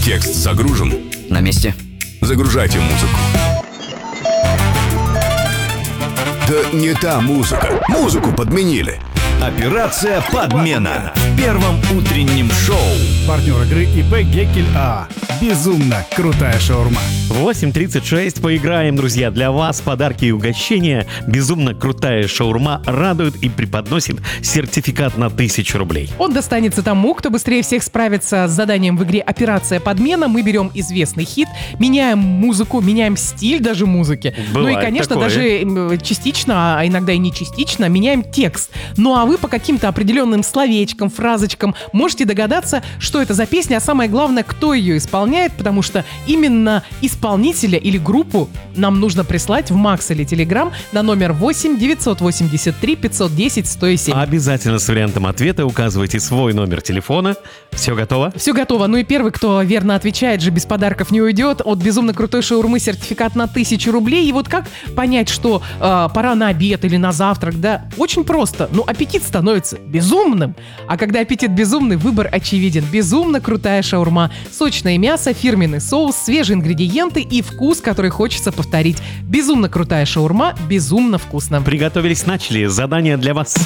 Текст загружен. На месте. Загружайте музыку. Да не та музыка. Музыку подменили. Операция «Подмена» в первом утреннем шоу. Партнер игры ИП Геккель АА. Безумно крутая шаурма. 8:36. Поиграем, друзья. Для вас подарки и угощения. Безумно крутая шаурма радует и преподносит сертификат на 1000 рублей. Он достанется тому, кто быстрее всех справится с заданием в игре «Операция Подмена». Мы берем известный хит, меняем музыку, меняем стиль даже музыки. Ну и, Бывает конечно, такое. даже частично, а иногда и не частично, меняем текст. Ну а вы по каким-то определенным словечкам, фразочкам можете догадаться, что это за песня, а самое главное, кто ее исполняет, потому что именно исполнителя или группу нам нужно прислать в Макс или Телеграм на номер 8 983 510 107. Обязательно с вариантом ответа указывайте свой номер телефона. Все готово? Все готово. Ну и первый, кто верно отвечает же, без подарков не уйдет. От безумно крутой шаурмы сертификат на 1000 рублей. И вот как понять, что пора на обед или на завтрак, да? Очень просто. Ну, аппетит становится безумным. А когда аппетит безумный, выбор очевиден. Безумно крутая шаурма. Сочное мясо, фирменный соус, свежие ингредиенты и вкус, который хочется повторить. Безумно крутая шаурма, безумно вкусно. Приготовились, начали. Задание для вас.